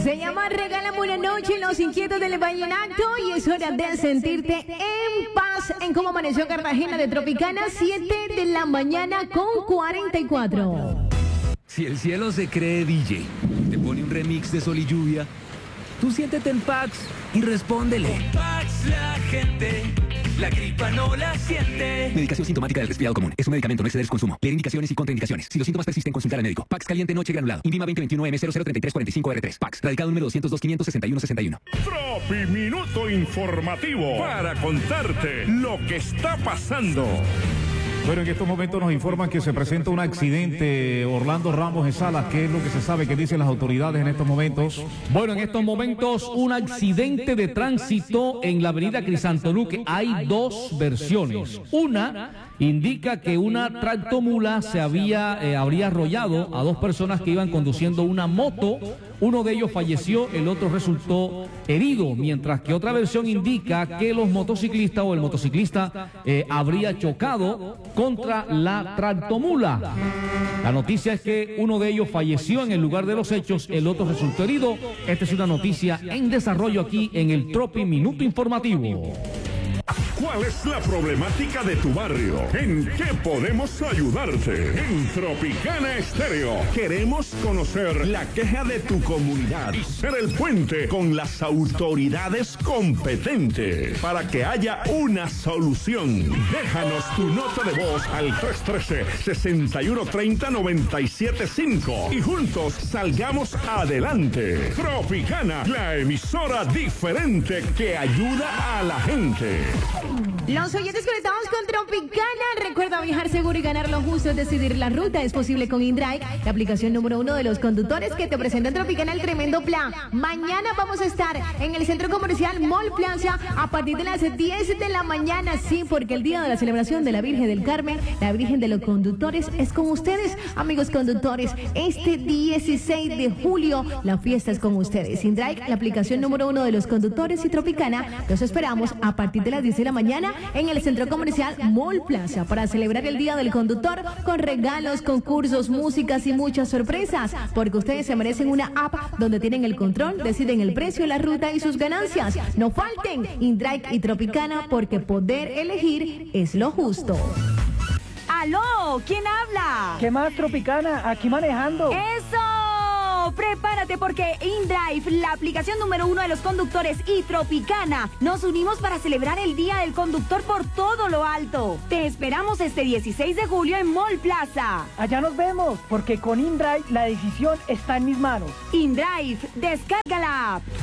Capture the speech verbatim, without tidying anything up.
Se llama Regálame una noche, Los Inquietos del Vallenato, y es hora de sentirte en paz en cómo amaneció Cartagena de Tropicana, siete de la mañana con cuarenta y cuatro. Si el cielo se cree D J, te pone un remix de Sol y Lluvia, tú siéntete en Pax y respóndele. Con Pax la gente, la gripa no la siente. Medicación sintomática del resfriado común. Es un medicamento, no exceder su consumo. Leer indicaciones y contraindicaciones. Si los síntomas persisten, consultar al médico. Pax caliente noche granulado. INVIMA veinte veintiuno M cero cero treinta y tres cuarenta y cinco R tres. Pax. Radicado número doscientos dos quinientos sesenta y uno sesenta y uno. Tropi Minuto Informativo para contarte lo que está pasando. Bueno, en estos momentos nos informan que se presenta un accidente. Orlando Ramos de Salas, ¿qué es lo que se sabe que dicen las autoridades en estos momentos? Bueno, en estos momentos un accidente de tránsito en la avenida Crisantolú. Hay dos versiones. Una indica que una tractomula se había, eh, habría arrollado a dos personas que iban conduciendo una moto. Uno de ellos falleció, el otro resultó herido, mientras que otra versión indica que los motociclistas o el motociclista eh, habría chocado contra la tractomula. La noticia es que uno de ellos falleció en el lugar de los hechos, el otro resultó herido. Esta es una noticia en desarrollo aquí en el Tropi Minuto Informativo. ¿Cuál es la problemática de tu barrio? ¿En qué podemos ayudarte? En Tropicana Estéreo queremos conocer la queja de tu comunidad y ser el puente con las autoridades competentes para que haya una solución. Déjanos tu nota de voz al tres uno tres, seis uno tres cero, nueve siete cinco y juntos salgamos adelante. Tropicana, la emisora diferente que ayuda a la gente. Los oyentes conectados con Tropicana. Recuerda viajar seguro y ganar lo justo, es decidir la ruta. Es posible con InDrive, la aplicación número uno de los conductores que te presenta en Tropicana el tremendo plan. Mañana vamos a estar en el Centro Comercial Mall Plaza a partir de las diez de la mañana. Sí, porque el día de la celebración de la Virgen del Carmen, la Virgen de los Conductores, es con ustedes, amigos conductores. Este dieciséis de julio, la fiesta es con ustedes. InDrive, la aplicación número uno de los conductores, y Tropicana. Los esperamos a partir de las diez de la mañana en el Centro Comercial Mall Plaza para celebrar el Día del Conductor con regalos, concursos, músicas y muchas sorpresas, porque ustedes se merecen una app donde tienen el control, deciden el precio, la ruta y sus ganancias. No falten InDrive y Tropicana, porque poder elegir es lo justo. ¡Aló! ¿Quién habla? ¿Qué más, Tropicana? Aquí manejando. ¡Eso! Prepárate, porque InDrive, la aplicación número uno de los conductores, y Tropicana nos unimos para celebrar el Día del Conductor por todo lo alto. Te esperamos este dieciséis de julio en Mall Plaza. Allá nos vemos, porque con InDrive la decisión está en mis manos. InDrive, descarga la app.